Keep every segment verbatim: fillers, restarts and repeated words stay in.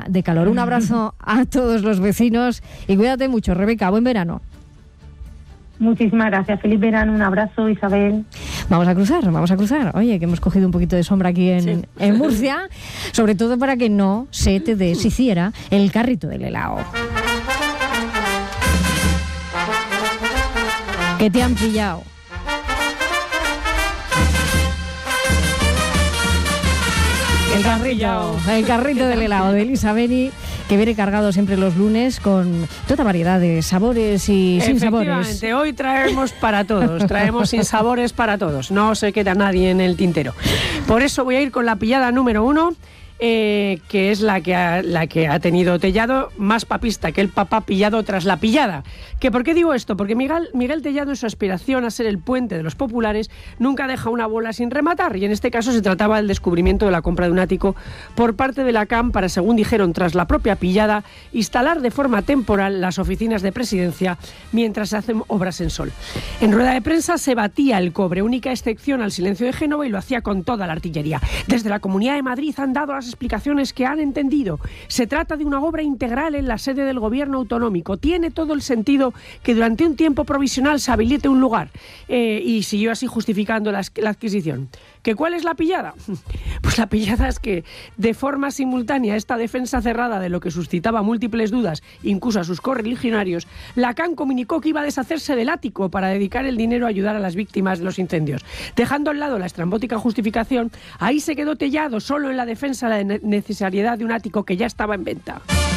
ola de calor. Un abrazo a todos los vecinos y cuídate mucho, Rebeca. Buen verano. Muchísimas gracias. Feliz verano. Un abrazo, Isabel. Vamos a cruzar, vamos a cruzar. Oye, que hemos cogido un poquito de sombra aquí en, sí. en Murcia, sobre todo para que no se te deshiciera el carrito del helado. Que te han pillado. El carrito, el carrito del helado de Elisa Beni, que viene cargado siempre los lunes con toda variedad de sabores y sin sabores. Efectivamente, hoy traemos para todos, traemos sin sabores para todos, no se queda nadie en el tintero. Por eso voy a ir con la pillada número uno, eh, que es la que, ha, la que ha tenido Tellado, más papista que el papá pillado tras la pillada. ¿Que por qué digo esto? Porque Miguel, Miguel Tellado, en su aspiración a ser el puente de los populares, nunca deja una bola sin rematar, y en este caso se trataba del descubrimiento de la compra de un ático por parte de la C A M para, según dijeron tras la propia pillada, instalar de forma temporal las oficinas de presidencia mientras se hacen obras en Sol. En rueda de prensa se batía el cobre, única excepción al silencio de Génova, y lo hacía con toda la artillería. Desde la Comunidad de Madrid han dado las explicaciones que han entendido. Se trata de una obra integral en la sede del gobierno autonómico. Tiene todo el sentido que durante un tiempo provisional se habilite un lugar. Eh, y siguió así justificando la, la adquisición. ¿Que cuál es la pillada? Pues la pillada es que, de forma simultánea a esta defensa cerrada de lo que suscitaba múltiples dudas, incluso a sus correligionarios, la C A M comunicó que iba a deshacerse del ático para dedicar el dinero a ayudar a las víctimas de los incendios. Dejando al lado la estrambótica justificación, ahí se quedó Tellado solo en la defensa de la necesariedad de un ático que ya estaba en venta.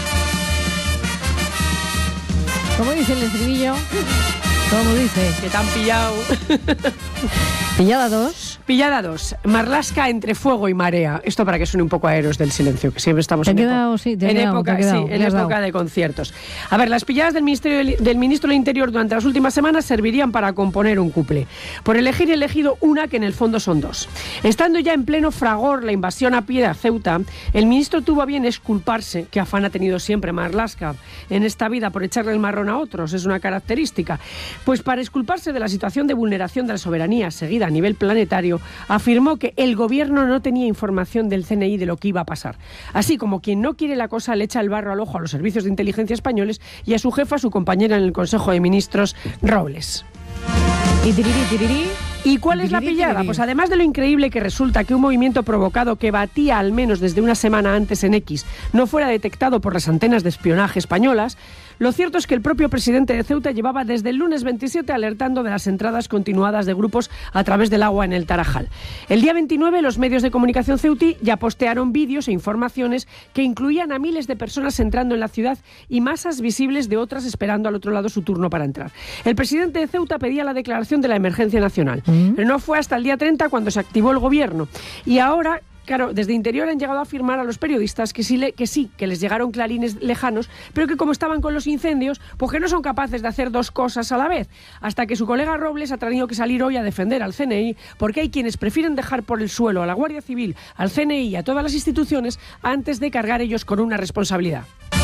¿Cómo dice el estribillo? ¿Cómo dice? Que te han pillado. Pillada dos. Pillada dos. Marlaska entre fuego y marea. Esto para que suene un poco a Héroes del Silencio, que siempre estamos en, quedado, época, sí, te en quedado, época, quedado, sí, en época de conciertos. A ver, las pilladas del, Ministerio del, del Ministro del Interior durante las últimas semanas servirían para componer un cuplé. Por elegir elegido una que en el fondo son dos. Estando ya en pleno fragor la invasión a pie de Ceuta, el ministro tuvo a bien exculparse, que afán ha tenido siempre Marlaska en esta vida por echarle el marrón a otros, es una característica. Pues para exculparse de la situación de vulneración de la soberanía seguida a nivel planetario, afirmó que el gobierno no tenía información del C N I de lo que iba a pasar. Así como quien no quiere la cosa le echa el barro al ojo a los servicios de inteligencia españoles y a su jefa, su compañera en el Consejo de Ministros, Robles. Y tirirí, tirirí. ¿Y cuál es la pillada? Pues además de lo increíble que resulta que un movimiento provocado que batía al menos desde una semana antes en X no fuera detectado por las antenas de espionaje españolas, lo cierto es que el propio presidente de Ceuta llevaba desde el lunes veintisiete alertando de las entradas continuadas de grupos a través del agua en el Tarajal. El día veintinueve los medios de comunicación ceutí ya postearon vídeos e informaciones que incluían a miles de personas entrando en la ciudad y masas visibles de otras esperando al otro lado su turno para entrar. El presidente de Ceuta pedía la declaración de la emergencia nacional, ¿Mm? pero no fue hasta el día treinta cuando se activó el gobierno. Y ahora... Claro, desde Interior han llegado a afirmar a los periodistas que sí, le, que sí, que les llegaron clarines lejanos, pero que como estaban con los incendios, pues que no son capaces de hacer dos cosas a la vez. Hasta que su colega Robles ha tenido que salir hoy a defender al C N I, porque hay quienes prefieren dejar por el suelo a la Guardia Civil, al C N I y a todas las instituciones antes de cargar ellos con una responsabilidad.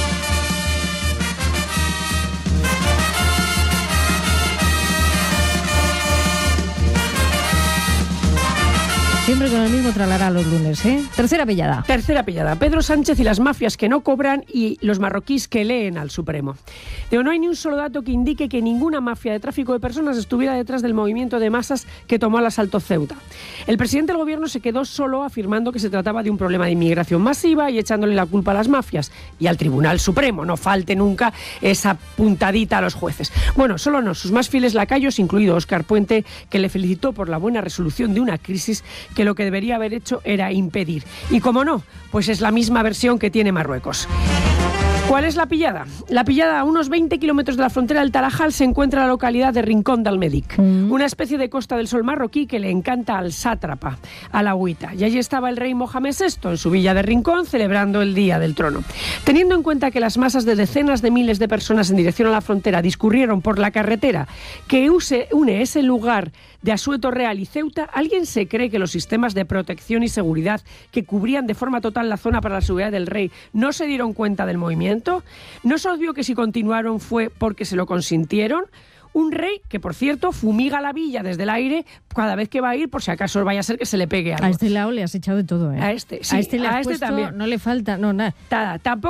Siempre con el mismo tralará los lunes, ¿eh? Tercera pillada. Tercera pillada. Pedro Sánchez y las mafias que no cobran y los marroquíes que leen al Supremo. Digo, no hay ni un solo dato que indique que ninguna mafia de tráfico de personas estuviera detrás del movimiento de masas que tomó al asalto Ceuta. El presidente del gobierno se quedó solo afirmando que se trataba de un problema de inmigración masiva y echándole la culpa a las mafias y al Tribunal Supremo. No falte nunca esa puntadita a los jueces. Bueno, solo no, sus más fieles lacayos, incluido Óscar Puente, que le felicitó por la buena resolución de una crisis que lo que debería haber hecho era impedir. Y como no, pues es la misma versión que tiene Marruecos. ¿Cuál es la pillada? La pillada, a unos veinte kilómetros de la frontera del Tarajal, se encuentra la localidad de Rincón del Médic, mm. una especie de Costa del Sol marroquí que le encanta al sátrapa, al agüita. Y allí estaba el rey Mohamed sexto en su villa de Rincón celebrando el Día del Trono. Teniendo en cuenta que las masas de decenas de miles de personas en dirección a la frontera discurrieron por la carretera que use, une ese lugar de Asueto Real y Ceuta, ¿alguien se cree que los sistemas de protección y seguridad que cubrían de forma total la zona para la seguridad del rey no se dieron cuenta del movimiento? ¿No es obvio que si continuaron fue porque se lo consintieron? Un rey que, por cierto, fumiga la villa desde el aire cada vez que va a ir, por si acaso vaya a ser que se le pegue algo. A este lado le has echado de todo, ¿eh? A este, sí. A este le has a este puesto, también. No le falta, no, nada. Nada, tampoco.